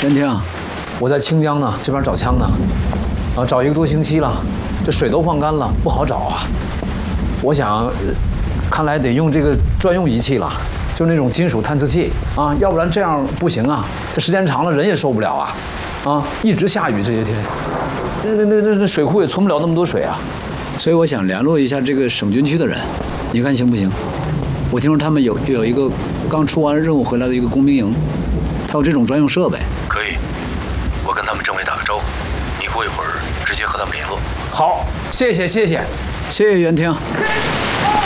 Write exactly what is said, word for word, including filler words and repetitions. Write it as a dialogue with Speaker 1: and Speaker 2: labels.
Speaker 1: 袁婷，我在清江呢，这边找枪呢，啊，找一个多星期了，这水都放干了，不好找啊。我想，看来得用这个专用仪器了，就那种金属探测器啊，要不然这样不行啊。这时间长了，人也受不了啊，啊，一直下雨这些天，那那那那那水库也存不了那么多水啊。所以我想联络一下这个省军区的人，你看行不行？我听说他们有有一个刚出完任务回来的一个工兵营，他有这种专用设备。
Speaker 2: 可以，我跟他们政委打个招呼，你过一会儿直接和他们联络。
Speaker 1: 好，谢谢谢谢，谢谢袁婷。